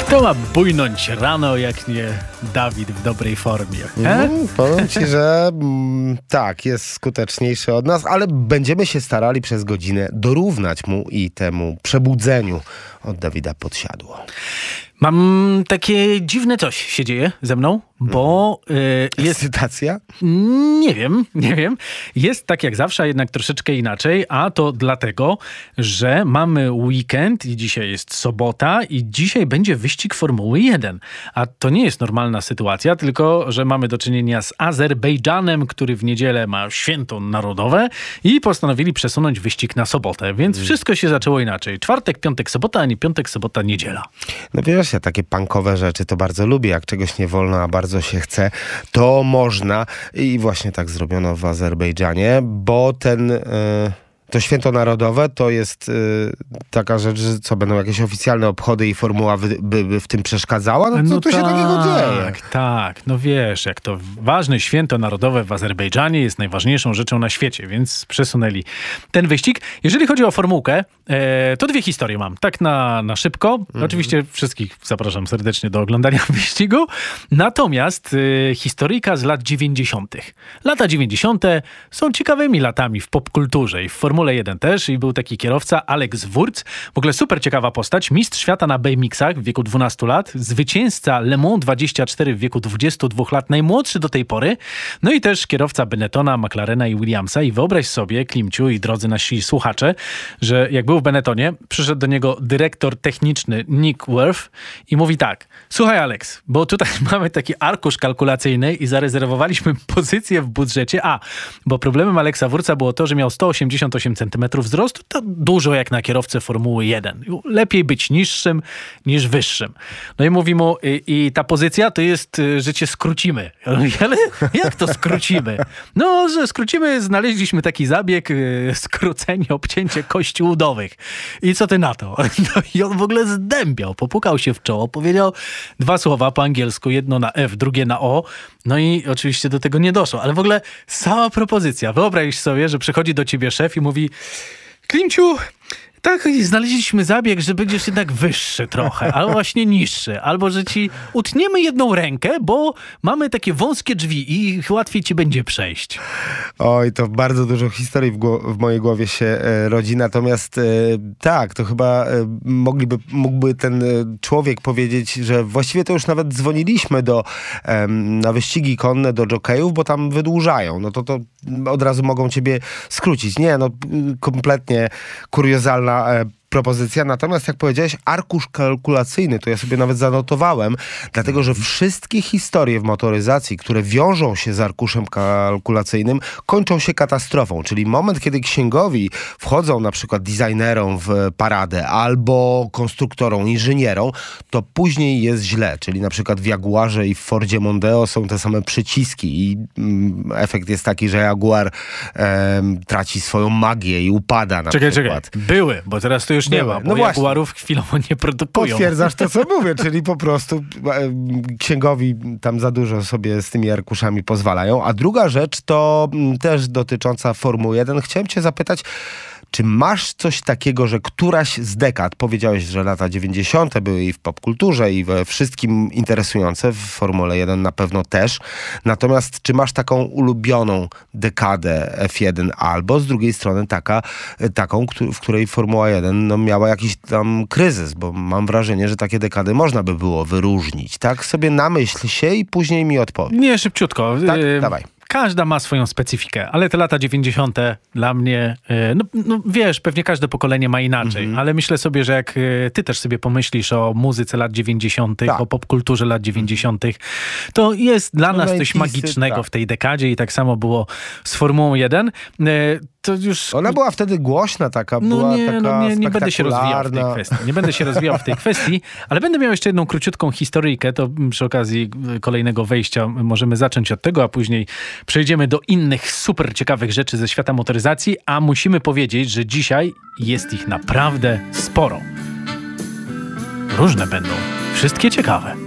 Kto ma bujnąć rano, jak nie Dawid w dobrej formie? Powiem ci, że tak, jest skuteczniejszy od nas, ale będziemy się starali przez godzinę dorównać mu i temu przebudzeniu od Dawida Podsiadło. Mam takie dziwne coś się dzieje ze mną, bo jest... Ekscytacja? Nie wiem. Jest tak jak zawsze, a jednak troszeczkę inaczej, a to dlatego, że mamy weekend i dzisiaj jest sobota i dzisiaj będzie wyścig Formuły 1. A to nie jest normalna sytuacja, tylko że mamy do czynienia z Azerbejdżanem, który w niedzielę ma święto narodowe i postanowili przesunąć wyścig na sobotę, więc wszystko się zaczęło inaczej. Czwartek, piątek, sobota, a nie piątek, sobota, niedziela. No wiesz, ja takie punkowe rzeczy to bardzo lubię. Jak czegoś nie wolno, a bardzo się chce, to można. I właśnie tak zrobiono w Azerbejdżanie, bo to święto narodowe to jest taka rzecz, że co, będą jakieś oficjalne obchody i formuła by w tym przeszkadzała? No co tu się takiego dzieje? Tak, no wiesz, jak to ważne święto narodowe w Azerbejdżanie jest najważniejszą rzeczą na świecie, więc przesunęli ten wyścig. Jeżeli chodzi o formułkę, to dwie historie mam, tak na szybko. Oczywiście wszystkich zapraszam serdecznie do oglądania wyścigu. Natomiast historyjka z lat 90. Lata 90. są ciekawymi latami w popkulturze i w Formule 1 też i był taki kierowca Alex Wurz. W ogóle super ciekawa postać. Mistrz świata na BMX-ach w wieku 12 lat. Zwycięzca Le Mans 24 w wieku 22 lat. Najmłodszy do tej pory. No i też kierowca Benettona, McLarena i Williamsa. I wyobraź sobie, Klimciu i drodzy nasi słuchacze, że jak był w Benettonie, przyszedł do niego dyrektor techniczny Nick Worth i mówi tak: słuchaj Alex, bo tutaj mamy taki arkusz kalkulacyjny i zarezerwowaliśmy pozycję w budżecie. Bo problemem Alexa Wurza było to, że miał 188 cm wzrostu, to dużo jak na kierowcę Formuły 1. Lepiej być niższym niż wyższym. No i mówi mu, i ta pozycja to jest, że cię skrócimy. Ale jak to skrócimy? No, że skrócimy, znaleźliśmy taki zabieg, skrócenie, obcięcie kości udowych. I co ty na to? No i on w ogóle zdębiał, popukał się w czoło, powiedział dwa słowa po angielsku, jedno na F, drugie na O. No i oczywiście do tego nie doszło, ale w ogóle sama propozycja. Wyobraź sobie, że przychodzi do ciebie szef i mówi: Klimciu, tak, znaleźliśmy zabieg, że będziesz jednak wyższy trochę, albo właśnie niższy, albo że ci utniemy jedną rękę, bo mamy takie wąskie drzwi i łatwiej ci będzie przejść. Oj, to bardzo dużo historii w mojej głowie się rodzi, natomiast tak, to chyba mógłby ten człowiek powiedzieć, że właściwie to już nawet dzwoniliśmy na wyścigi konne do jokejów, bo tam wydłużają. No to od razu mogą ciebie skrócić. Nie, no kompletnie kuriozalna propozycja, natomiast jak powiedziałeś, arkusz kalkulacyjny, to ja sobie nawet zanotowałem, dlatego że wszystkie historie w motoryzacji, które wiążą się z arkuszem kalkulacyjnym, kończą się katastrofą, czyli moment, kiedy księgowi wchodzą na przykład designerom w paradę albo konstruktorom, inżynierom, to później jest źle, czyli na przykład w Jaguarze i w Fordzie Mondeo są te same przyciski i efekt jest taki, że Jaguar traci swoją magię i upada na przykład. Czekaj, były, bo teraz to już nie ma, bo no Jaguarów chwilowo nie produkują. Potwierdzasz to, co mówię, czyli po prostu księgowi tam za dużo sobie z tymi arkuszami pozwalają. A druga rzecz to też dotycząca Formuły 1. Chciałem cię zapytać, czy masz coś takiego, że któraś z dekad, powiedziałeś, że lata 90. były i w popkulturze i we wszystkim interesujące, w Formule 1 na pewno też, natomiast czy masz taką ulubioną dekadę F1 albo z drugiej strony taką, w której Formuła 1 miała jakiś tam kryzys, bo mam wrażenie, że takie dekady można by było wyróżnić. Tak sobie namyśl się i później mi odpowiedz. Nie, szybciutko. Tak? Dawaj. Każda ma swoją specyfikę, ale te lata 90. dla mnie, no wiesz, pewnie każde pokolenie ma inaczej, ale myślę sobie, że jak ty też sobie pomyślisz o muzyce lat 90., tak, o popkulturze lat 90., to jest dla nas coś magicznego w tej dekadzie i tak samo było z Formułą 1. To już... Ona była wtedy głośna, taka nie będę się rozwijał w tej kwestii. Nie będę się rozwijał w tej kwestii, ale będę miał jeszcze jedną króciutką historyjkę, to przy okazji kolejnego wejścia możemy zacząć od tego, a później przejdziemy do innych super ciekawych rzeczy ze świata motoryzacji, a musimy powiedzieć, że dzisiaj jest ich naprawdę sporo. Różne będą, wszystkie ciekawe.